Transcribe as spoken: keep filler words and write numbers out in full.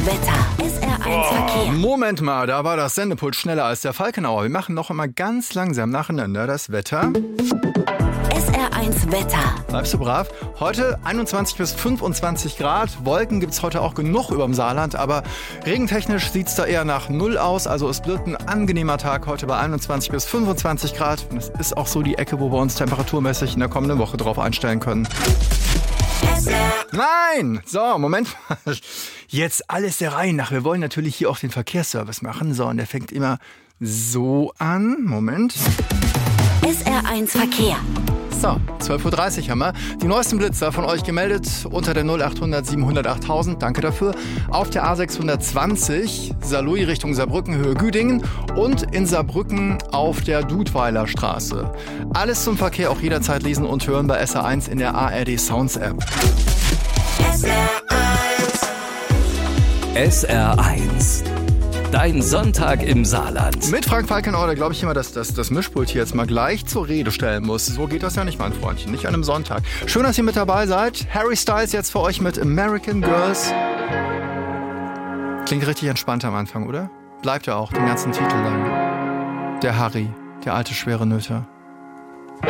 Wetter. S R eins Oh, Verkehr. Moment mal, da war das Sendepult schneller als der Falkenauer. Wir machen noch einmal ganz langsam nacheinander das Wetter. S R eins Wetter. Bleibst du brav? Heute einundzwanzig bis fünfundzwanzig Grad. Wolken gibt es heute auch genug überm Saarland, aber regentechnisch sieht es da eher nach Null aus. Also es wird ein angenehmer Tag heute bei einundzwanzig bis fünfundzwanzig Grad. Und es ist auch so die Ecke, wo wir uns temperaturmäßig in der kommenden Woche drauf einstellen können. Nein! So, Moment mal. Jetzt alles der Reihe nach. Wir wollen natürlich hier auch den Verkehrsservice machen. So, und der fängt immer so an. Moment. S R eins Verkehr. So, zwölf Uhr dreißig haben wir. Die neuesten Blitzer von euch gemeldet unter der null achthundert siebenhundertachttausend. Danke dafür. Auf der A sechshundertzwanzig, Saarlouis Richtung Saarbrücken, Höhe Güdingen. Und in Saarbrücken auf der Dudweiler Straße. Alles zum Verkehr auch jederzeit lesen und hören bei S R eins in der A R D Sounds App. S R eins. S R eins. Dein Sonntag im Saarland. Mit Frank Falkenauer, da glaube ich immer, dass das, das Mischpult hier jetzt mal gleich zur Rede stellen muss. So geht das ja nicht, mein Freundchen. Nicht an einem Sonntag. Schön, dass ihr mit dabei seid. Harry Styles jetzt für euch mit American Girls. Klingt richtig entspannt am Anfang, oder? Bleibt ja auch den ganzen Titel lang. Der Harry, der alte schwere Nöter.